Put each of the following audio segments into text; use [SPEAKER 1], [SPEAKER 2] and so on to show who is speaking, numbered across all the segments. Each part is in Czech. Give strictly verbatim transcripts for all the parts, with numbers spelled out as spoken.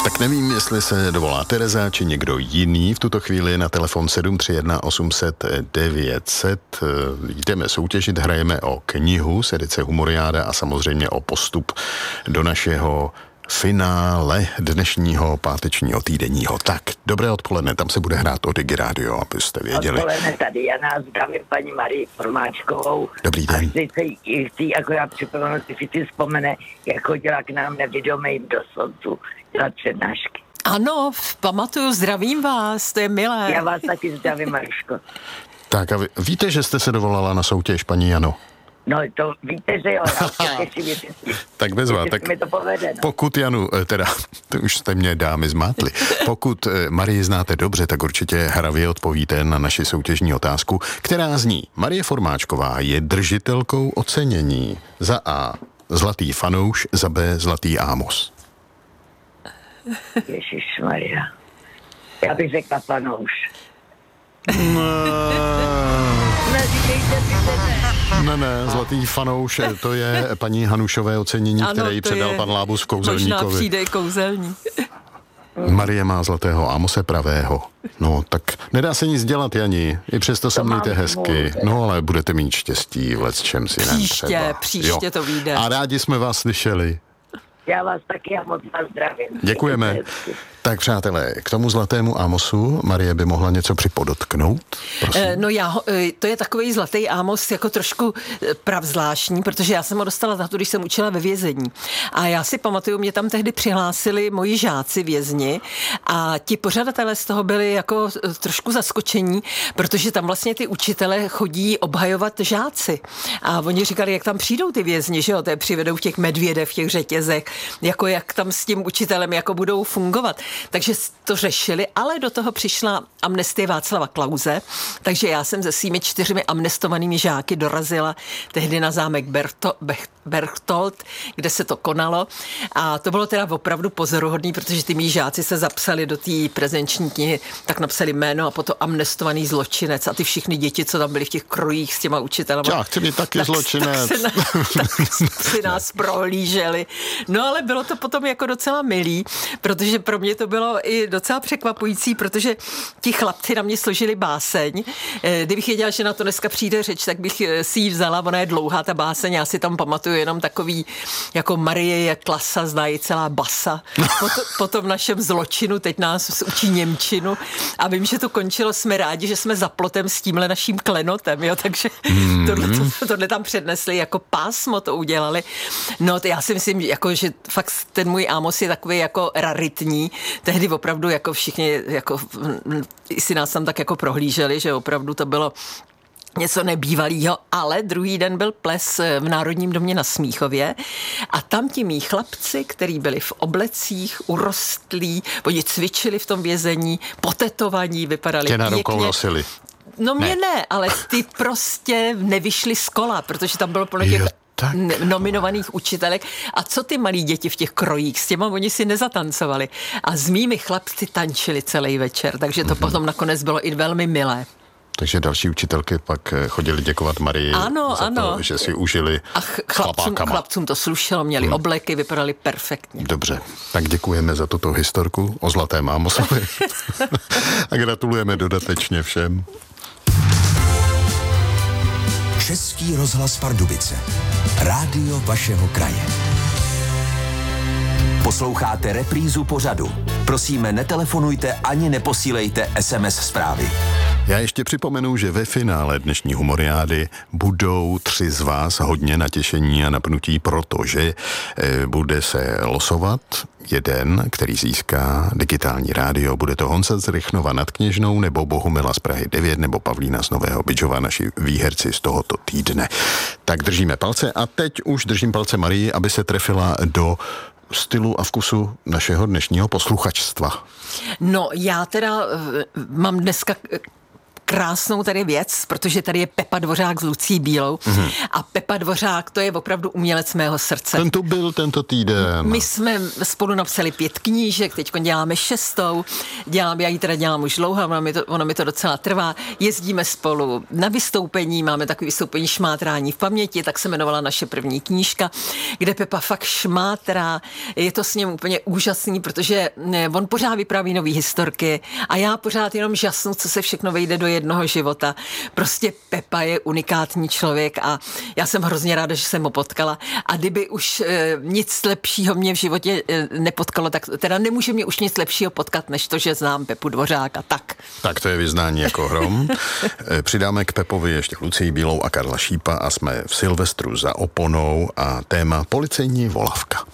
[SPEAKER 1] Tak nevím, jestli se dovolá Tereza, či někdo jiný v tuto chvíli na telefon sedm tři jedna osm set devět set. Jdeme soutěžit, hrajeme o knihu z edice Humoriáda a samozřejmě o postup do našeho finále dnešního pátečního týdenního. Tak, dobré odpoledne, tam se bude hrát o Digi Radio, abyste věděli.
[SPEAKER 2] Odpoledne tady, já nás zdravím paní Marii Formáčkovou.
[SPEAKER 1] Dobrý den.
[SPEAKER 2] A chci, chci akorát připomenout, si si vzpomene, jak chodila k nám nevědomým do Soncu dělat přednášky.
[SPEAKER 3] Ano, pamatuju, zdravím vás, to je milé.
[SPEAKER 2] Já vás taky zdravím, Maruško.
[SPEAKER 1] Tak a vy, víte, že jste se dovolala na soutěž, paní Jano?
[SPEAKER 2] No to víte, že jo, já se těším,
[SPEAKER 1] tak bezva, tak
[SPEAKER 2] mi to povede, no.
[SPEAKER 1] Pokud Janu, teda, to už jste mě dámy zmátli, pokud Marii znáte dobře, tak určitě hravě odpovíte na naši soutěžní otázku, která zní: Marie Formáčková je držitelkou ocenění za A. Zlatý fanouš, za B. Zlatý Ámos.
[SPEAKER 2] Ježišmarja. Já bych řekla fanouš.
[SPEAKER 1] No.
[SPEAKER 2] Neříkejte si, že ne.
[SPEAKER 1] Ne, ne, zlatý fanouš, to je paní Hanušové ocenění,
[SPEAKER 3] ano,
[SPEAKER 1] které jí předal
[SPEAKER 3] je,
[SPEAKER 1] pan Lábus v Kouzelníkovi.
[SPEAKER 3] Možná přijde kouzelník.
[SPEAKER 1] Marie má zlatého Ámose pravého. No, tak nedá se nic dělat, Jani. I přesto se mějte hezky. No, ale budete mít štěstí v lecčem si
[SPEAKER 3] Příště,
[SPEAKER 1] třeba.
[SPEAKER 3] příště
[SPEAKER 1] Jo.
[SPEAKER 3] to vyjde.
[SPEAKER 1] A rádi jsme vás slyšeli.
[SPEAKER 2] Já vás taky a moc vás zdravím.
[SPEAKER 1] Děkujeme. Tak přátelé, k tomu zlatému Ámosu Marie by mohla něco připodotknout? Prosím.
[SPEAKER 3] No já, to je takový zlatý Ámos jako trošku pravzvláštní, protože já jsem ho dostala za to, když jsem učila ve vězení. A já si pamatuju, mě tam tehdy přihlásili moji žáci vězni a ti pořadatelé z toho byli jako trošku zaskočení, protože tam vlastně ty učitele chodí obhajovat žáci. A oni říkali, jak tam přijdou ty vězni, že jo, to je přivedou v těch medvědech, v těch řetězech, jako jak tam s tím učitelem jako budou fungovat. Takže to řešili, ale do toho přišla amnestie Václava Klause, takže já jsem se svými čtyřmi amnestovanými žáky dorazila tehdy na zámek Berto, Bech, Berchtold, kde se to konalo a to bylo teda opravdu pozoruhodný, protože ty mý žáci se zapsali do té prezenční knihy, tak napsali jméno a potom amnestovaný zločinec a ty všichni děti, co tam byly v těch krojích s těma učitelama.
[SPEAKER 1] Já chci být taky
[SPEAKER 3] tak,
[SPEAKER 1] zločinec.
[SPEAKER 3] Tak, se na, tak si nás prohlíželi. No ale bylo to potom jako docela milý, protože pro mě to bylo i docela překvapující, protože ti chlapci na mě složili báseň. Kdybych věděla, že na to dneska přijde řeč, tak bych si ji vzala, ona je dlouhá ta báseň, já si tam pamatuju jenom takový, jako Marie je klasa, zná ji celá basa. Po, to, po tom našem zločinu, teď nás učí němčinu a vím, že to končilo, jsme rádi, že jsme za plotem s tímhle naším klenotem, jo, takže mm. tohle, to, tohle tam přednesli, jako pásmo to udělali. No, to já si myslím, jako, že fakt ten můj Ámos je takový jako raritní. Tehdy opravdu jako všichni jako si nás tam tak jako prohlíželi, že opravdu to bylo něco nebývalýho, ale druhý den byl ples v Národním domě na Smíchově a tam ti mý chlapci, který byli v oblecích, urostlí, oni cvičili v tom vězení, potetovaní, vypadali
[SPEAKER 1] Tě na
[SPEAKER 3] pěkně.
[SPEAKER 1] rukou nosili.
[SPEAKER 3] No mě
[SPEAKER 1] ne.
[SPEAKER 3] ne, ale ty prostě nevyšli z kola, protože tam bylo plno těch
[SPEAKER 1] tak.
[SPEAKER 3] nominovaných učitelek. A co ty malí děti v těch krojích? S těma oni si nezatancovali. A s mými chlapci tančili celý večer, takže to mm-hmm. potom nakonec bylo i velmi milé.
[SPEAKER 1] Takže další učitelky pak chodili děkovat Marii
[SPEAKER 3] ano,
[SPEAKER 1] za
[SPEAKER 3] ano.
[SPEAKER 1] to, že si užili
[SPEAKER 3] a ch- chlapcům, chlapcům to slušelo, měli hmm. obleky, vypadali perfektně.
[SPEAKER 1] Dobře, tak děkujeme za tuto historku o zlatém Ámosovi a gratulujeme dodatečně všem.
[SPEAKER 4] Český rozhlas Pardubice. Rádio vašeho kraje. Posloucháte reprízu pořadu. Prosíme, netelefonujte ani neposílejte es em es zprávy.
[SPEAKER 1] Já ještě připomenu, že ve finále dnešní Humoriády budou tři z vás hodně natěšení a napnutí, protože e, bude se losovat jeden, který získá digitální rádio. Bude to Honza z Rychnova nad Kněžnou, nebo Bohumila z Prahy devět, nebo Pavlína z Nového Bydžova, naši výherci z tohoto týdne. Tak držíme palce a teď už držím palce Marii, aby se trefila do stylu a vkusu našeho dnešního posluchačstva.
[SPEAKER 3] No, já teda mám dneska krásnou tady věc, protože tady je Pepa Dvořák s Lucí Bílou mm-hmm. a Pepa Dvořák, to je opravdu umělec mého srdce.
[SPEAKER 1] Ten tu byl tento týden.
[SPEAKER 3] My jsme spolu napsali pět knížek, teď děláme šestou, dělám, já ji teda dělám už dlouho, ono mi, to, ono mi to docela trvá, jezdíme spolu na vystoupení, máme takový vystoupení Šmátrání v paměti, tak se jmenovala naše první knížka, kde Pepa fakt šmátrá, je to s ním úplně úžasný, protože on pořád vypráví nový historky a já pořád jenom žasnu, co se všechno vejde do jednoho života. Prostě Pepa je unikátní člověk a já jsem hrozně ráda, že jsem ho potkala a kdyby už e, nic lepšího mě v životě e, nepotkalo, tak teda nemůže mě už nic lepšího potkat, než to, že znám Pepu Dvořáka. Tak.
[SPEAKER 1] Tak to je vyznání jako hrom. Přidáme k Pepovi ještě Lucii Bílou a Karla Šípa a jsme v Silvestru za oponou a téma policejní volavka.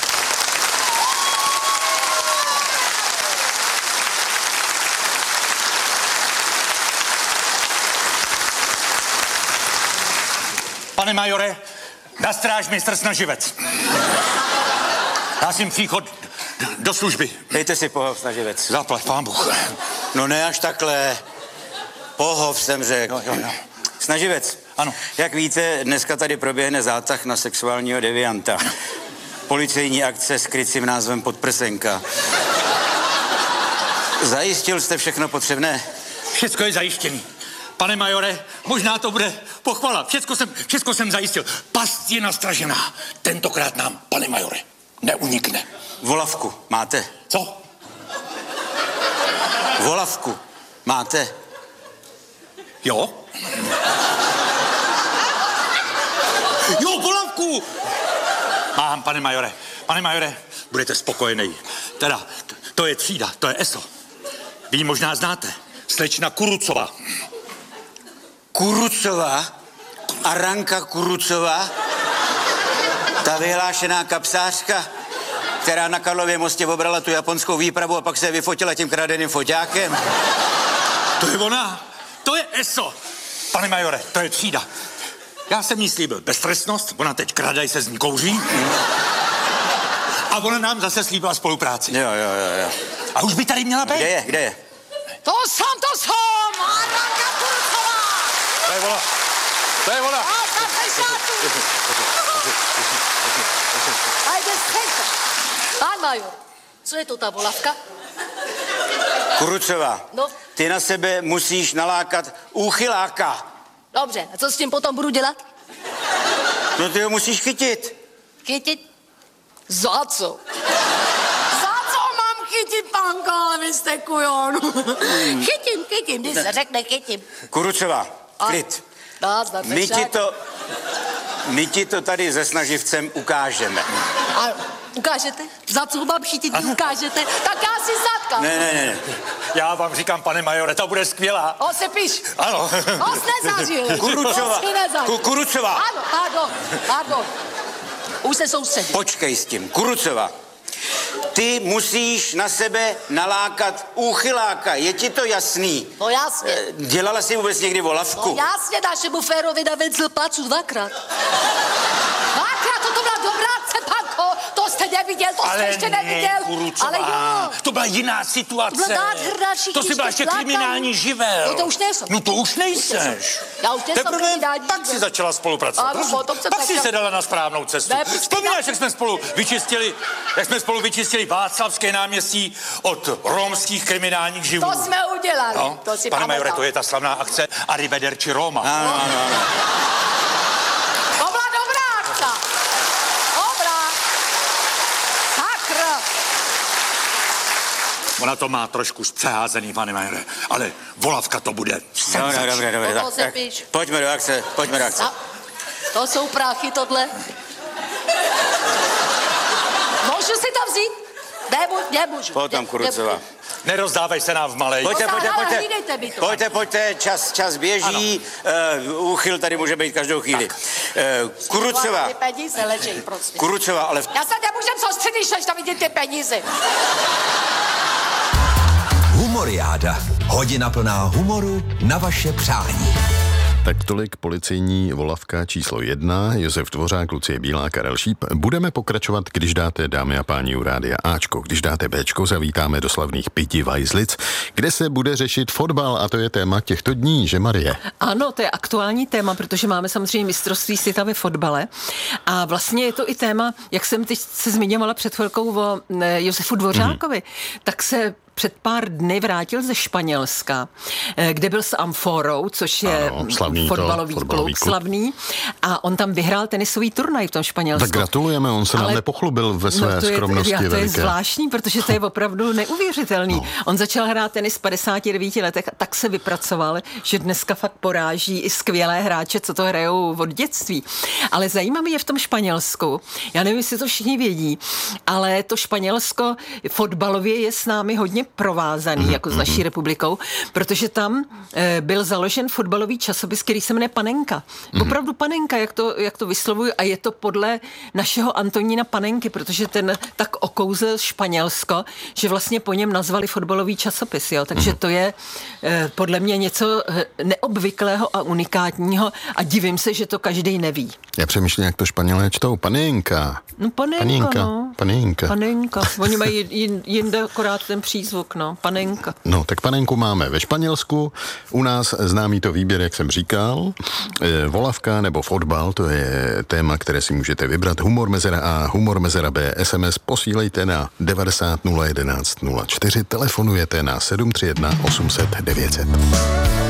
[SPEAKER 5] Pane majore, na stráž mistr Snaživec. Já jsem příchod do služby.
[SPEAKER 6] Dejte si pohov, Snaživec.
[SPEAKER 5] Zaplať pán Bůh.
[SPEAKER 6] No ne až takhle. Pohov jsem řekl.
[SPEAKER 5] Jo, jo, jo.
[SPEAKER 6] Snaživec.
[SPEAKER 5] Ano.
[SPEAKER 6] Jak víte, dneska tady proběhne zátah na sexuálního devianta. Policejní akce s krycím názvem Podprsenka. Zajistil jste všechno potřebné?
[SPEAKER 5] Všecko je zajištěný. Pane majore, možná to bude pochvala. Všecko jsem, všecko jsem zajistil. Past je nastražená. Tentokrát nám, pane majore, neunikne.
[SPEAKER 6] Volavku máte?
[SPEAKER 5] Co?
[SPEAKER 6] Volavku máte?
[SPEAKER 5] Jo? Jo, volavku! Mám, pane majore. Pane majore, budete spokojený. Teda, to je třída, to je eso. Vy ji možná znáte. Slečna Kurucová.
[SPEAKER 6] Kurucová? Aranka Kurucová? Ta vyhlášená kapsářka, která na Karlově mostě obrala tu japonskou výpravu a pak se vyfotila tím kradeným foťákem?
[SPEAKER 5] To je ona. To je eso. Pane majore, to je třída. Já jsem jí slíbil beztrestnost, ona teď kradaj se z ní kouří. A ona nám zase slíbila spolupráci.
[SPEAKER 6] Jo, jo, jo, jo.
[SPEAKER 5] A už by tady měla být.
[SPEAKER 6] Kde je, kde je?
[SPEAKER 7] To jsem, to jsem! Aranka Kurucová!
[SPEAKER 5] To je ona. To je ona.
[SPEAKER 7] A ta pešátu! Ajde, stejte. Pán major, co je to ta volavka?
[SPEAKER 6] Kurucová,
[SPEAKER 7] No.
[SPEAKER 6] ty na sebe musíš nalákat úchyláka.
[SPEAKER 7] Dobře, a co s tím potom budu dělat?
[SPEAKER 6] No ty ho musíš chytit.
[SPEAKER 7] Chytit? Za co? Za co mám chytit, pánka, ale vy jste kujon. Chytím, chytím, když se řekne chytím.
[SPEAKER 6] Kurucová, klid.
[SPEAKER 7] Nazdar,
[SPEAKER 6] My ti to, my ti to tady se Snaživcem ukážeme.
[SPEAKER 7] A ukážete? Za co mám chytit, vy ukážete? Tak já si zatkám.
[SPEAKER 6] Ne, ne, ne.
[SPEAKER 5] Já vám říkám, pane majore, to bude skvělá.
[SPEAKER 7] O, se píš.
[SPEAKER 5] Ano.
[SPEAKER 7] O, jsi nezažil.
[SPEAKER 6] Kurucová.
[SPEAKER 7] O, jsi nezažil.
[SPEAKER 6] Ku- Kurucová.
[SPEAKER 7] Ano, pardon, pardon. Už se soustředí.
[SPEAKER 6] Počkej s tím. Kurucová, ty musíš na sebe nalákat úchyláka. Je ti to jasný?
[SPEAKER 7] No jasně.
[SPEAKER 6] Dělala jsi vůbec někdy volavku?
[SPEAKER 7] No jasně, našemu Férovi navezl placu dvakrát. Dvakrát, to, to byla dobrá akce, panko. To jste neviděl, to jste ještě neviděl.
[SPEAKER 5] Kurucová.
[SPEAKER 7] Ale jo.
[SPEAKER 5] To byla jiná situace.
[SPEAKER 7] To byla nádherná, všichni
[SPEAKER 5] To si byla
[SPEAKER 7] jste
[SPEAKER 5] ještě kriminální živel.
[SPEAKER 7] No to už nejsem.
[SPEAKER 5] No to už nejseš.
[SPEAKER 7] Já už nejsem
[SPEAKER 5] Teprve
[SPEAKER 7] kriminální
[SPEAKER 5] pak
[SPEAKER 7] živel.
[SPEAKER 5] si začala spolupracovat.
[SPEAKER 7] Ano, potom jsem
[SPEAKER 5] pak si
[SPEAKER 7] začala-
[SPEAKER 5] se dala na správnou cestu.
[SPEAKER 7] Ne, počkej,
[SPEAKER 5] Vzpomínáš,
[SPEAKER 7] já-
[SPEAKER 5] jak jsme spolu vyčistili, jak jsme spolu vyčistili Václavské náměstí od romských kriminálních živlů.
[SPEAKER 7] To jsme udělali.
[SPEAKER 5] No,
[SPEAKER 7] To si
[SPEAKER 5] pane majore,
[SPEAKER 7] pamatuju.
[SPEAKER 5] to je ta slavná akce Arrivederci Roma.
[SPEAKER 6] Ano, ano, ano.
[SPEAKER 7] To byla dobrá akce. Dobrá. Sakra.
[SPEAKER 5] Ona to má trošku zpřeházený, pane majore, ale volavka to bude.
[SPEAKER 6] No, no, dobré, dobré.
[SPEAKER 7] Toto
[SPEAKER 6] Tak,
[SPEAKER 7] se
[SPEAKER 6] tak,
[SPEAKER 7] píš.
[SPEAKER 6] pojďme do akce, pojďme do akce.
[SPEAKER 7] A to jsou práchy, tohle. Můžu si to vzít? Nemů, nemůžu.
[SPEAKER 6] Pojď tam,
[SPEAKER 7] Ne-
[SPEAKER 6] Kurucová.
[SPEAKER 7] nemůžu.
[SPEAKER 5] Nerozdávej se nám v malej.
[SPEAKER 6] Pojďte,
[SPEAKER 7] No,
[SPEAKER 6] pojďte,
[SPEAKER 7] ale
[SPEAKER 6] pojďte.
[SPEAKER 7] hlídejte mi to.
[SPEAKER 6] Pojďte, pojďte, čas, čas běží. Uh, úchyl tady může být každou chvíli. Uh, Kurucová,
[SPEAKER 7] Ty peníze ležej prostě.
[SPEAKER 6] Kurucová, ale v
[SPEAKER 7] Já se nemůžem soustředit, než tam vidět ty peníze.
[SPEAKER 4] Humoriáda. Hodina plná humoru na vaše přání.
[SPEAKER 1] Tak tolik policejní volavka číslo jedna, Josef Dvořák, Lucie Bílá, Karel Šíp. Budeme pokračovat, když dáte, dámy a páni, u rádia Ačko. Když dáte Bčko, zavítáme do slavných Piti Vajzlic, kde se bude řešit fotbal a to je téma těchto dní, že Marie?
[SPEAKER 3] Ano, to je aktuální téma, protože máme samozřejmě mistrovství světa ve fotbale a vlastně je to i téma, jak jsem teď se zmiňovala před chvilkou o Josefu Dvořákovi, mm-hmm. tak se před pár dny vrátil ze Španělska, kde byl s Amforou, což je ano, slavný fotbalový, to, fotbalový klub, klub, slavný. A on tam vyhrál tenisový turnaj v tom Španělsku.
[SPEAKER 1] Tak gratulujeme, on se Ale, nám nepochlubil ve své no to skromnosti.
[SPEAKER 3] Je, to
[SPEAKER 1] je
[SPEAKER 3] zvláštní, protože to je opravdu neuvěřitelný. No. On začal hrát tenis v padesáti devíti letech a tak se vypracoval, že dneska fakt poráží i skvělé hráče, co to hrajou od dětství. Ale zajímavé je v tom Španělsku, já nevím, jestli to všichni vědí, ale to Španělsko fotbalově je s námi hodně provázaný mm, jako s naší mm. republikou, protože tam e, byl založen fotbalový časopis, který se jmenuje Panenka. Mm. Opravdu Panenka, jak to, jak to vyslovuju, a je to podle našeho Antonína Panenky, protože ten tak okouzl Španělsko, že vlastně po něm nazvali fotbalový časopis, jo. Takže mm. to je e, podle mě něco neobvyklého a unikátního a divím se, že to každý neví.
[SPEAKER 1] Já přemýšlím, jak to Španělé čtou. Panenka.
[SPEAKER 3] No Panenka,
[SPEAKER 1] Panenka,
[SPEAKER 3] no.
[SPEAKER 1] Panenka.
[SPEAKER 3] Panenka. Oni mají jinde akorát ten přízvuk, no. Panenka.
[SPEAKER 1] No, tak panenku máme ve Španělsku. U nás známý to výběr, jak jsem říkal. E, volavka nebo fotbal, to je téma, které si můžete vybrat. Humor mezera A, humor mezera B. S M S posílejte na devadesát nula jedenáct nula čtyři. Telefonujete na sedm tři jedna osm set devět set.